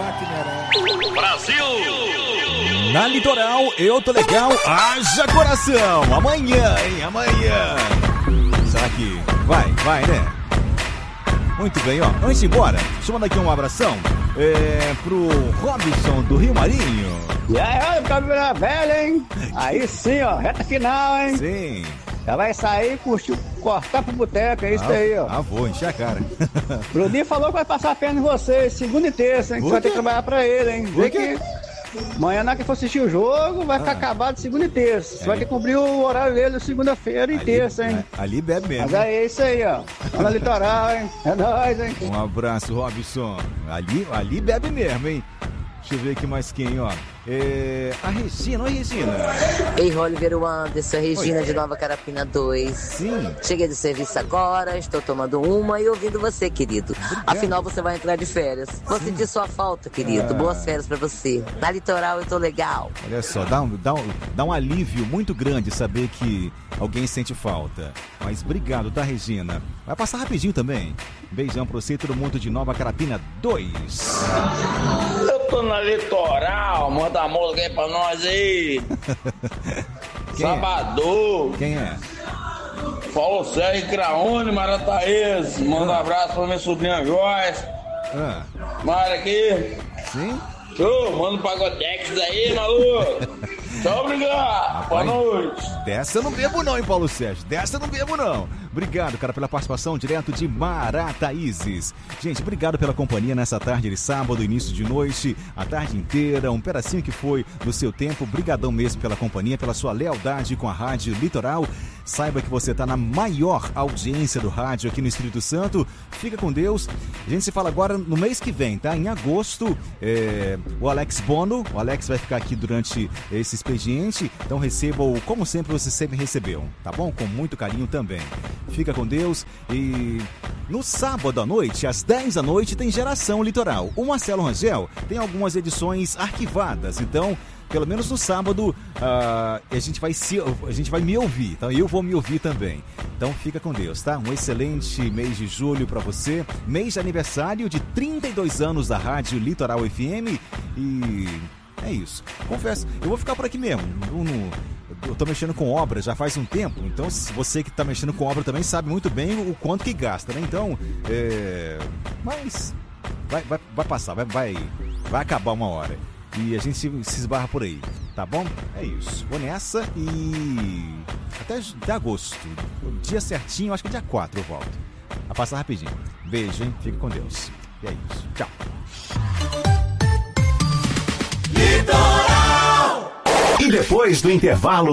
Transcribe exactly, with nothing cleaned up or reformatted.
Brasil! Na Litoral, eu tô legal, haja coração. Amanhã, hein? Amanhã. Será que vai? Vai, né? Muito bem, ó. Antes de ir embora, deixa eu mandar aqui um abração é, pro Robson do Rio Marinho. E aí, cabelo velho, hein? Aí sim, ó, reta final, hein? Sim. Já vai sair, curtir, cortar pro boteco, é isso ah, aí, ó. Ah, vou encher a cara. Bruninho falou que vai passar a perna em vocês, segunda e terça, hein? Que você vai ter que trabalhar pra ele, hein? Vê que amanhã na que for assistir o jogo, vai ficar ah. acabado segunda e terça. Você é. vai ter que cumprir o horário dele segunda-feira e ali, terça, hein? Ali bebe mesmo. Mas é isso aí, ó. Olha Litoral, hein? É nóis, hein? Um abraço, Robson. Ali, ali bebe mesmo, hein? Deixa eu ver aqui mais quem, ó. É... A Regina, oi Regina. Ei, Oliver Anderson, Regina oi. de Nova Carapina dois. Sim. Cheguei do serviço agora, estou tomando uma e ouvindo você, querido. Obrigado. Afinal, você vai entrar de férias. Vou Sim. sentir sua falta, querido. Ah. Boas férias pra você. Na Litoral eu tô legal. Olha só, dá um, dá, um, dá um alívio muito grande saber que alguém sente falta. Mas obrigado, tá, Regina? Vai passar rapidinho também. Beijão pra você e todo mundo de Nova Carapina dois. Eu tô na Litoral, manda a música aí pra nós aí. Quem Sabador. É? Quem é? Paulo Sérgio Craone, Marataízes. Manda um abraço pra minha sobrinha Joyce. Ah. Mara aqui. Sim? Show, manda um pagodex aí, maluco. Tchau, obrigado. Boa noite. Dessa eu não bebo não, hein, Paulo Sérgio? Dessa eu não bebo não. Obrigado, cara, pela participação direto de Marataízes. Gente, obrigado pela companhia nessa tarde de sábado, início de noite, a tarde inteira, um pedacinho que foi do seu tempo. Brigadão mesmo pela companhia, pela sua lealdade com a Rádio Litoral. Saiba que você está na maior audiência do rádio aqui no Espírito Santo. Fica com Deus. A gente se fala agora no mês que vem, tá? Em agosto, é, o Alex Bono, o Alex vai ficar aqui durante esse expediente. Então receba-o como sempre você sempre recebeu, tá bom? Com muito carinho também. Fica com Deus e no sábado à noite, às dez da noite, tem Geração Litoral. O Marcelo Rangel tem algumas edições arquivadas, então, pelo menos no sábado, uh, a, gente vai se, a gente vai me ouvir, então eu vou me ouvir também. Então fica com Deus, tá? Um excelente mês de julho pra você, mês de aniversário de trinta e dois anos da Rádio Litoral F M e é isso. Confesso, eu vou ficar por aqui mesmo, no... no eu tô mexendo com obra já faz um tempo, então você que tá mexendo com obra também sabe muito bem o quanto que gasta, né? Então, é... mas vai, vai, vai passar, vai, vai, vai acabar uma hora e a gente se, se esbarra por aí, tá bom? É isso, vou nessa e até, até agosto, o dia certinho, acho que é dia quatro eu volto. Vai passar rapidinho. Beijo, hein? Fica com Deus. E é isso, tchau. E depois do intervalo